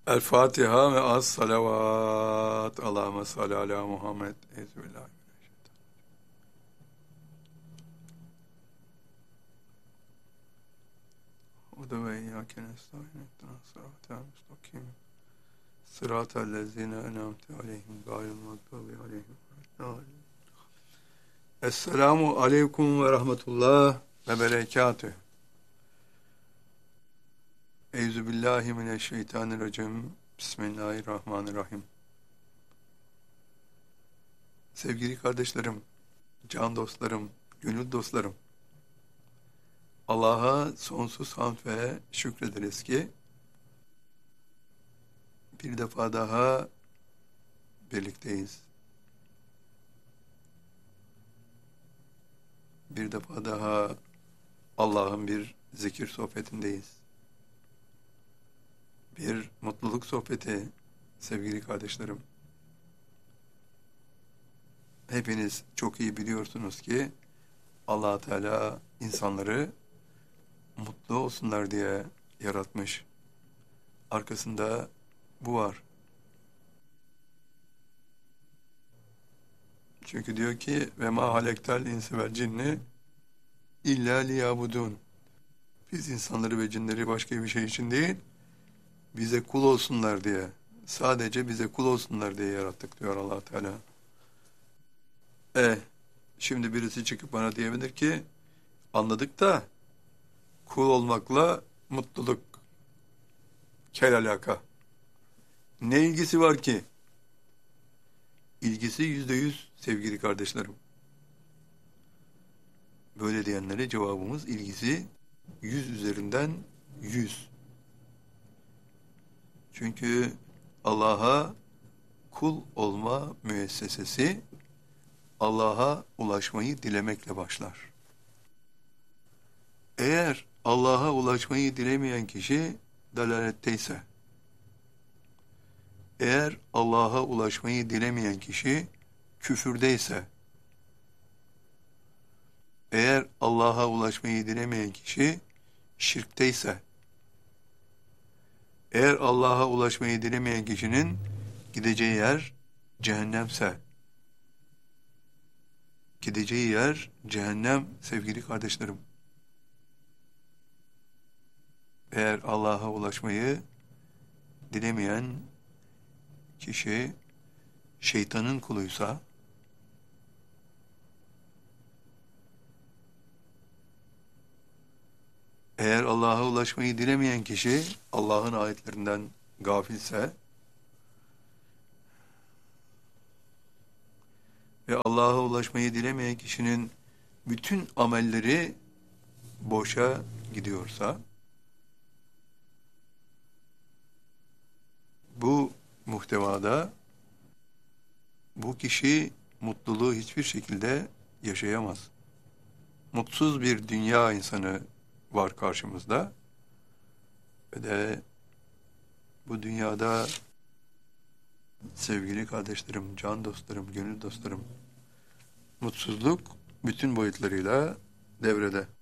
El Fatiha ve az salavat. Allahümme salli ala Muhammed. Ezbillah. Hudu ve iyyâke nestaîn. İhdinas sıratal müstakim. Sıratal lezîne en'amte aleyhim gayril mağdûbi aleyhim ve'd-dâllîn. Esselamu aleyküm ve rahmetullah ve berekatüh. Euzubillahimineşşeytanirracim. Bismillahirrahmanirrahim. Sevgili kardeşlerim, can dostlarım, gönül dostlarım, Allah'a sonsuz hamd ve şükrederiz ki bir defa daha birlikteyiz. Bir defa daha Allah'ın bir zikir sohbetindeyiz. Bir mutluluk sohbeti sevgili kardeşlerim. Hepiniz çok iyi biliyorsunuz ki Allah Teala insanları mutlu olsunlar diye yaratmış. Arkasında bu var. Çünkü diyor ki ve ma halektel insi vel cinni illa liyabudun. Biz insanları ve cinleri başka bir şey için değil, bize kul olsunlar diye, sadece bize kul olsunlar diye yarattık diyor Allah Teala. Şimdi birisi çıkıp bana diyebilir ki anladık da kul olmakla mutluluk kel alaka. Ne ilgisi var ki? İlgisi %100 sevgili kardeşlerim. Böyle diyenlere cevabımız ilgisi 100 üzerinden 100. Çünkü Allah'a kul olma müessesesi Allah'a ulaşmayı dilemekle başlar. Eğer Allah'a ulaşmayı dilemeyen kişi dalaletteyse, eğer Allah'a ulaşmayı dilemeyen kişi küfürdeyse, eğer Allah'a ulaşmayı dilemeyen kişi şirkteyse, eğer Allah'a ulaşmayı dilemeyen kişinin gideceği yer cehennemse, gideceği yer cehennem sevgili kardeşlerim. Eğer Allah'a ulaşmayı dilemeyen kişi şeytanın kuluysa, eğer Allah'a ulaşmayı dilemeyen kişi Allah'ın ayetlerinden gafilse ve Allah'a ulaşmayı dilemeyen kişinin bütün amelleri boşa gidiyorsa, bu muhtevada bu kişi mutluluğu hiçbir şekilde yaşayamaz. Mutsuz bir dünya insanı var karşımızda ve de bu dünyada sevgili kardeşlerim, can dostlarım, gönül dostlarım, mutsuzluk bütün boyutlarıyla devrede.